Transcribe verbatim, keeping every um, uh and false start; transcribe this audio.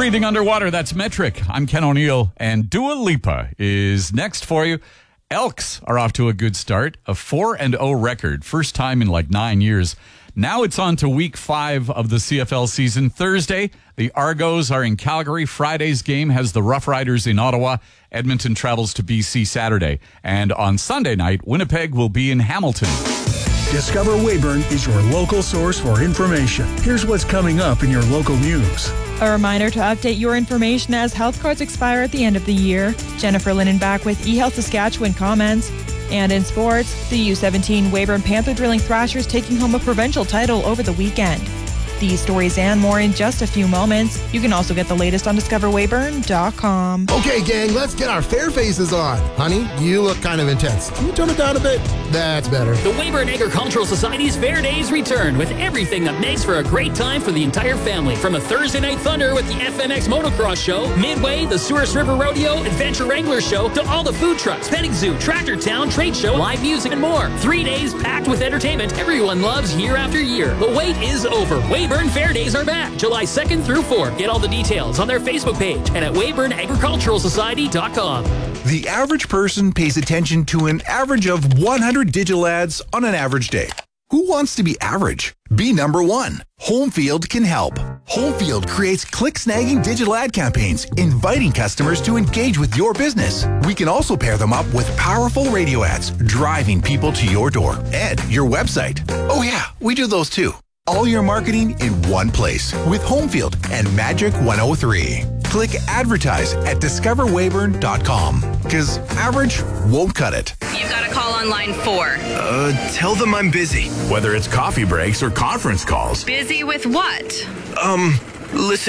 Breathing Underwater, that's Metric. I'm Ken O'Neill, and Dua Lipa is next for you. Elks are off to a good start, a four and oh record, first time in like nine years. Now it's on to week five of the C F L season. Thursday, the Argos are in Calgary. Friday's game has the Rough Riders in Ottawa. Edmonton travels to B C Saturday. And on Sunday night, Winnipeg will be in Hamilton. Discover Weyburn is your local source for information. Here's what's coming up in your local news. A reminder to update your information as health cards expire at the end of the year. Jennifer Linden back with eHealth Saskatchewan comments. And in sports, the U seventeen Weyburn Panther Drilling Thrashers taking home a provincial title over the weekend. These stories and more in just a few moments. You can also get the latest on discover weyburn dot com. Okay, gang, let's get our fair faces on. Honey, you look kind of intense. Can you tone it down a bit? That's better. The Weyburn Agricultural Society's Fair Days return with everything that makes for a great time for the entire family. From a Thursday Night Thunder with the F M X Motocross Show, Midway, the Souris River Rodeo, Adventure Wrangler Show, to all the food trucks, petting zoo, Tractor Town, trade show, live music, and more. Three days packed with entertainment everyone loves year after year. The wait is over. Weyburn Fair Days are back July second through fourth. Get all the details on their Facebook page and at weyburn agricultural society dot com. The average person pays attention to an average of one hundred digital ads on an average day. Who wants to be average? Be number one. Homefield can help. Homefield creates click-snagging digital ad campaigns, inviting customers to engage with your business. We can also pair them up with powerful radio ads, driving people to your door and your website. Oh yeah, we do those too. All your marketing in one place with Homefield and Magic one oh three. Click advertise at discover weyburn dot com because average won't cut it. You've got a call on line four. Uh, tell them I'm busy. Whether it's coffee breaks or conference calls. Busy with what? Um, listen.